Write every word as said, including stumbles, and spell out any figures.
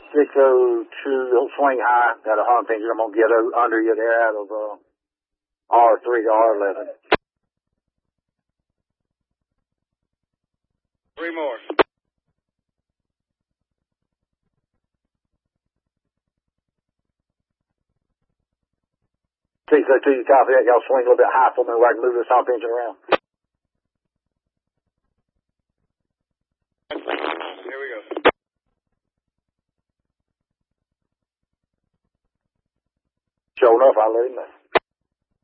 six oh two, don't swing high. Got a hump engine. I'm going to get under you there out of uh, R three to R eleven. Three more. six oh two, you copy that? Y'all swing a little bit high for me where I can move this hump engine around. Here we go. Sure enough, I let him know.